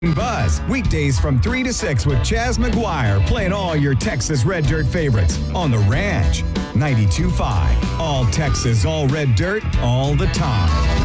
Buzz, weekdays from 3 to 6 with Chaz McGuire playing all your Texas Red Dirt favorites on The Ranch. 92.5. All Texas, all red dirt, all the time.